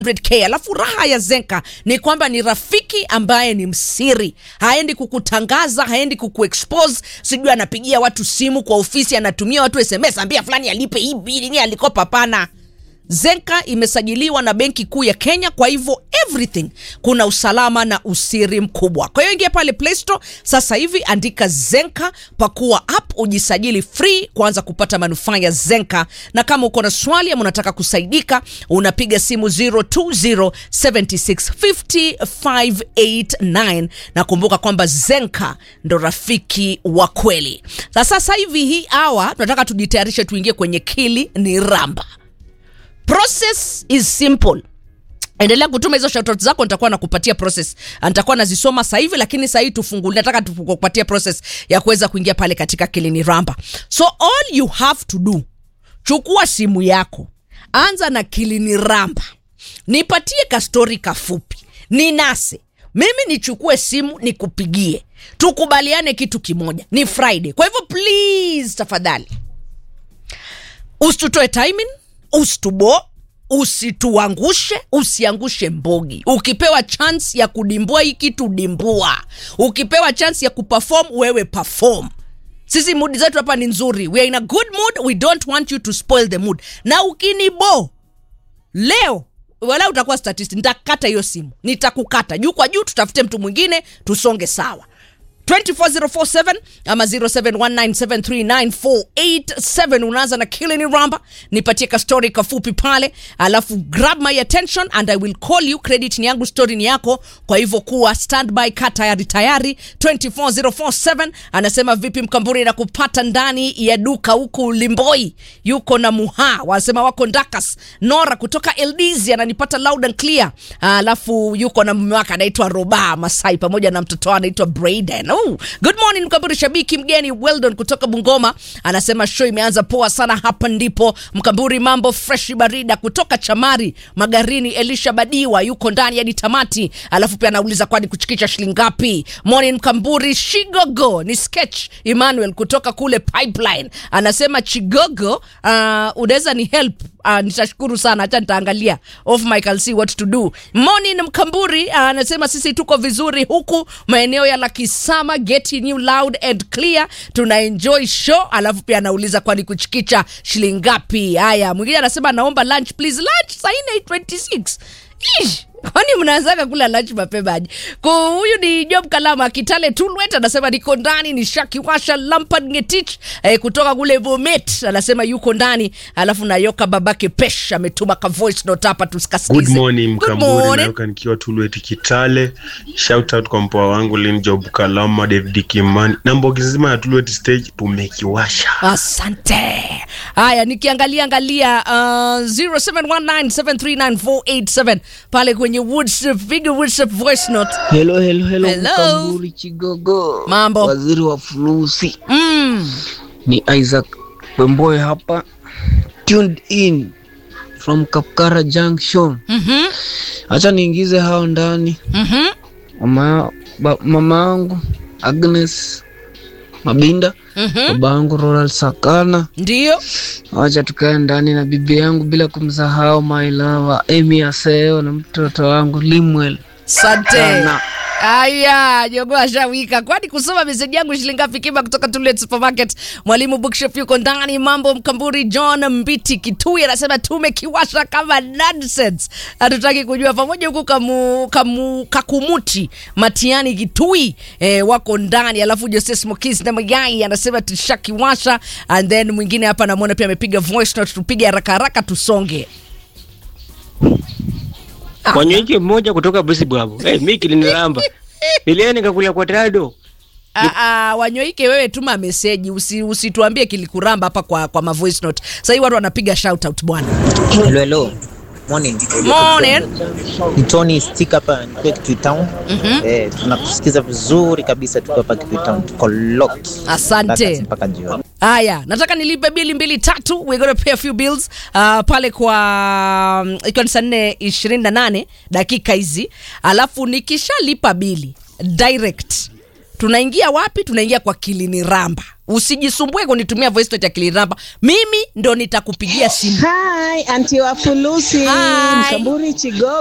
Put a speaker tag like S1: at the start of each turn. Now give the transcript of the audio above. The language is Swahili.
S1: 100K. Alafu raha ya Zenka ni kwamba ni rafiki ambaye ni msiri. Haendi kukutangaza, haendi kukuexpose. Sijui anapigia watu simu kwa ofisi, anatumia watu SMS, ambia fulani alipe hii bili ni alikopa. Pana. Zenka imesajiliwa na Benki Kuu ya Kenya, kwa hivyo everything kuna usalama na usiri mkubwa. Kwa hiyo ingia pale Play Store sasa hivi, andika Zenka, pakua app, ujisajili free kuanza kupata manufaa ya Zenka. Na kama uko na swali ama unataka kusaidika, unapiga simu 02076505589 na kumbuka kwamba Zenka ndo rafiki wa kweli. Sasa hivi hii hour tunataka tujitayarishe tuingie kwenye Kili ni Ramba. Process is simple. Endelea kutuma hizo shoutouts zako, nitakuwa nakupatia process. Nitakuwa nazisoma sasa hivi, lakini sasa hivi tufungulie, nataka tukupatie process ya kuweza kuingia pale katika Kili ni Ramba. So all you have to do, chukua simu yako, anza na Kili ni Ramba. Nipatie ka story kafupi. Ninase. Mimi nichukue simu nikupigie. Tukubaliane kitu kimoja. Ni Friday. Kwa hivyo please tafadhali, usitutoe timing, usitubo, usituangushe, usiangushe mbogi. Ukipewa chance ya kudimbua hii kitu dimbua. Ukipewa chance ya kuperform, wewe perform. Sisi mood zetu hapa ni nzuri. We are in a good mood. We don't want you to spoil the mood. Na ukinibo leo, wala utakuwa statist, nitakata hiyo simu. Nitakukata. Juu kwa juu, tutafute mtu mwingine, tusonge sawa. 24047 ama 0719739487. Unaanza na Kili ni Ramba. Nipatie ka story kafupi pale, alafu grab my attention and I will call you. Credit ni yangu, story ni yako. Kwa hivyo kuwa standby, kata tayari. 24047 anasema vipi Mkamburi na kupata ndani ya duka huku Limboi. Yuko na Muha, wanasema wako Ndakas. Nora kutoka Eldizi ananipata loud and clear. Alafu yuko na mume wake anaitwa Roba Masai pamoja na mtoto anaitwa Brayden. Good morning Mkamburi, shabiki mgeni Weldon kutoka Bungoma anasema show imeanza poa sana, hapa ndipo Mkamburi, mambo fresh barida kutoka Chamari Magarini. Elisha Badiwa yuko ndani hadi tamati, alafu pia anauliza kwani kuchikisha shilingi ngapi. Morning Mkamburi, Chigogo ni sketch. Emmanuel kutoka kule Pipeline anasema Chigogo, unaweza ni help. Nitashukuru sana, acha nitaangalia off mic, I'll see what to do. Morning Mkamburi anasema sisi tuko vizuri huku maeneo ya Lakisama, getting you loud and clear, tuna enjoy show. Alafu pia anauliza kwani kuchikicha shilingi ngapi. Haya, mwingine anasema naomba lunch please. Lunch saa 8:26. Kwani mnaanza kula lunch mapema aje? Huyu ni Job Kalama Kitale Tulwet anasema niko ndani. Ni Shaki Washa Lampard Ngetich kutoka kule Bomet anasema yuko ndani. Alafu na Yoka babake Pesh ametuma ka voice note hapa tusikasikize.
S2: Good morning Mkamburi, na Yoka nikiwa Tulwet Kitale. Shout out kwa mpoa wangu Lin Job Kalama, David Kimani na mbogi nzima ya Tulwet stage tumekiwasha.
S1: Asante. Haya, nikiangalia 0719739487 pale kwenye WhatsApp voice note.
S3: Hello Mkamburi Chigogo.
S1: Mambo.
S3: Waziri wa fulusi. Ni Isaac Wemboe hapa. Tuned in from Kapkara Junction. Acha niingize hao ndani. Mama yangu Agnes Mabinda, babangu Ronald Sakana.
S1: Ndio.
S3: Acha tukae ndani na bibi yangu bila kumsahau my lover Amy Aseo na mtoto wangu Limwell.
S1: Asante. Aya, jogoa shawika. Kwani kusoma message yangu shilingi ngapi kiba kutoka Tullet Supermarket. Mwalimu Bookshop yuko ndani. Mambo Mkamburi, John Mbiti Kitui anasema tumekiwasha kama nonsense. Hatutaki kujua pamoja huku kakumuti Matiani Kitui wako ndani. Alafu Jose Smokis na Mayai anasema tushakiwasha. And then mwingine hapa namuona pia amepiga voice note, tupige haraka tusonge.
S4: Wanyoike mmoja kutoka Busi Bwabo. Mimi Kili ni Ramba. Nilienda nikakulia kwa Trado.
S1: Wanyoike wewe tuma message, usituambie Kilikuramba hapa kwa ma voice note. Sasa hivi watu wanapiga shout out bwana.
S5: Hello. Morning. Ni Tony Stick hapa kwa Kitui Town. Tunakusikiza vizuri kabisa, tuko hapa Kitui Town, tuko locked.
S1: Asante.
S5: Mpaka jioni.
S1: Haya, nataka nilipe bili 2-3. We're going to pay a few bills pale kwa iko 4:28 dakika hizi. Alafu nikishalipa bili direct Tunaingia wapi? Tunaingia kwa Kilini Ramba. Usijisumbue kunitumia voice note ya Kilini Ramba. Mimi ndo nitakupigia simu.
S6: Hi, Auntie Wafulusi,
S1: Hi.
S6: Mkamburi Chigo.